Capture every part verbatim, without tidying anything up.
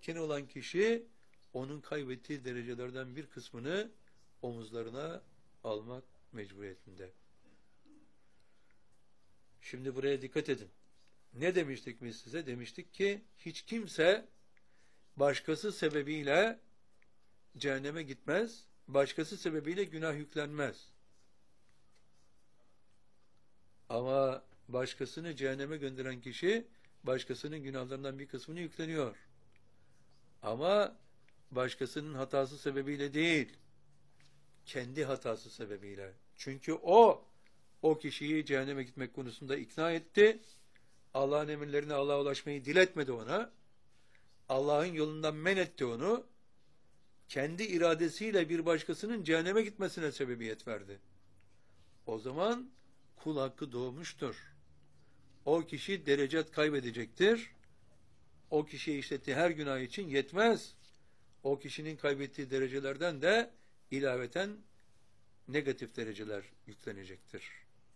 etken olan kişi onun kaybettiği derecelerden bir kısmını omuzlarına almak mecburiyetinde. Şimdi buraya dikkat edin. Ne demiştik biz size? Demiştik ki hiç kimse başkası sebebiyle cehenneme gitmez, başkası sebebiyle günah yüklenmez. Ama başkasını cehenneme gönderen kişi başkasının günahlarından bir kısmını yükleniyor. Ama başkasının hatası sebebiyle değil, kendi hatası sebebiyle. Çünkü o, o kişiyi cehenneme gitmek konusunda ikna etti. Allah'ın emirlerine Allah'a ulaşmayı diletmedi ona. Allah'ın yolundan men etti onu. Kendi iradesiyle bir başkasının cehenneme gitmesine sebebiyet verdi. O zaman kul hakkı doğmuştur. O kişi derecet kaybedecektir. O kişiye işlettiği her günah için yetmez. O kişinin kaybettiği derecelerden de ilaveten negatif dereceler yüklenecektir.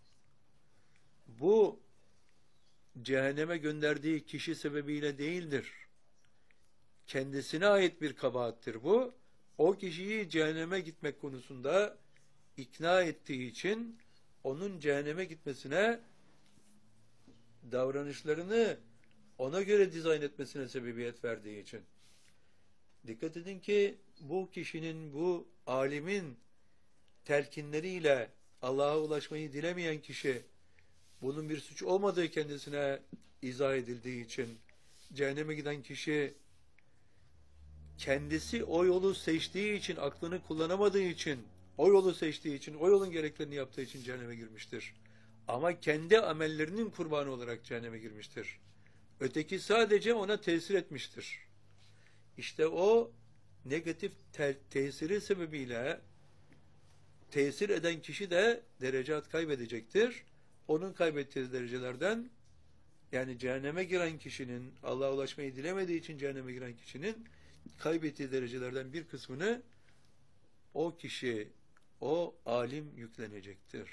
Bu cehenneme gönderdiği kişi sebebiyle değildir. Kendisine ait bir kabahattir bu. O kişiyi cehenneme gitmek konusunda ikna ettiği için onun cehenneme gitmesine, davranışlarını ona göre dizayn etmesine sebebiyet verdiği için. Dikkat edin ki bu kişinin, bu alimin telkinleriyle Allah'a ulaşmayı dilemeyen kişi, bunun bir suç olmadığı kendisine izah edildiği için, cehenneme giden kişi kendisi o yolu seçtiği için, aklını kullanamadığı için, o yolu seçtiği için, o yolun gereklerini yaptığı için cehenneme girmiştir. Ama kendi amellerinin kurbanı olarak cehenneme girmiştir. Öteki sadece ona tesir etmiştir. İşte o negatif te tesiri sebebiyle tesir eden kişi de derecat kaybedecektir. Onun kaybettiği derecelerden, yani cehenneme giren kişinin, Allah'a ulaşmayı dilemediği için cehenneme giren kişinin kaybettiği derecelerden bir kısmını o kişi, o alim yüklenecektir.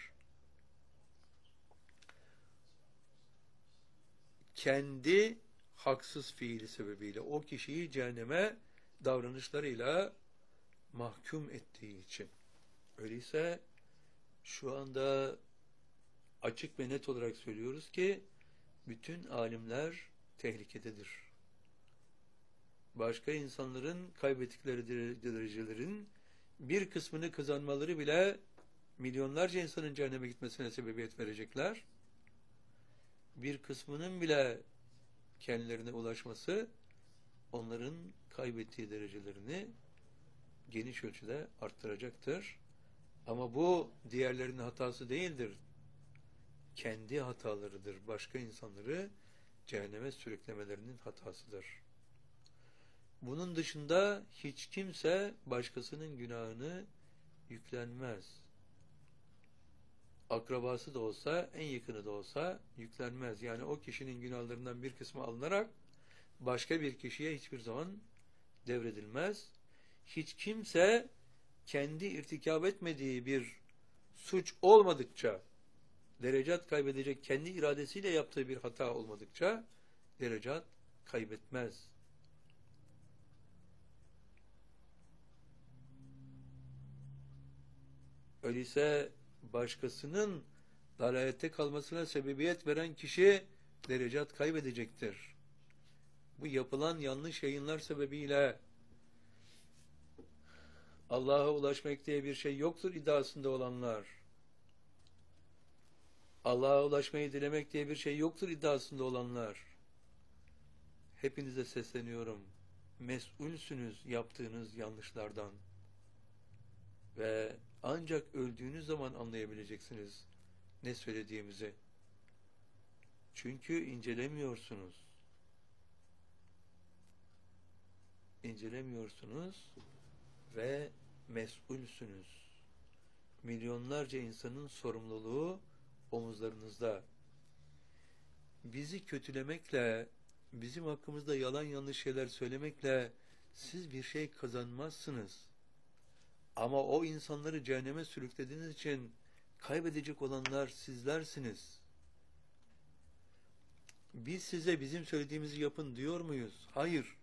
Kendi haksız fiili sebebiyle o kişiyi cehenneme davranışlarıyla mahkum ettiği için. Öyleyse şu anda açık ve net olarak söylüyoruz ki bütün alimler tehlikededir. Başka insanların kaybettikleri derecelerin bir kısmını kazanmaları bile milyonlarca insanın cehenneme gitmesine sebebiyet verecekler. Bir kısmının bile kendilerine ulaşması onların kaybettiği derecelerini geniş ölçüde arttıracaktır. Ama bu diğerlerinin hatası değildir. Kendi hatalarıdır. Başka insanları cehenneme sürüklemelerinin hatasıdır. Bunun dışında hiç kimse başkasının günahını yüklenmez. Akrabası da olsa, en yakını da olsa yüklenmez. Yani o kişinin günahlarından bir kısmı alınarak başka bir kişiye hiçbir zaman devredilmez. Hiç kimse kendi irtikab etmediği bir suç olmadıkça, derecat kaybedecek, kendi iradesiyle yaptığı bir hata olmadıkça derecat kaybetmez. Öyleyse başkasının dalalette kalmasına sebebiyet veren kişi derecat kaybedecektir. Bu yapılan yanlış yayınlar sebebiyle Allah'a ulaşmak diye bir şey yoktur iddiasında olanlar, Allah'a ulaşmayı dilemek diye bir şey yoktur iddiasında olanlar, hepinize sesleniyorum. Mesulsünüz yaptığınız yanlışlardan ve ancak öldüğünüz zaman anlayabileceksiniz ne söylediğimizi. Çünkü incelemiyorsunuz. İncelemiyorsunuz ve mesulsünüz. Milyonlarca insanın sorumluluğu omuzlarınızda. Bizi kötülemekle, bizim hakkımızda yalan yanlış şeyler söylemekle siz bir şey kazanmazsınız. Ama o insanları cehenneme sürüklediğiniz için kaybedecek olanlar sizlersiniz. Biz size bizim söylediğimizi yapın diyor muyuz? Hayır.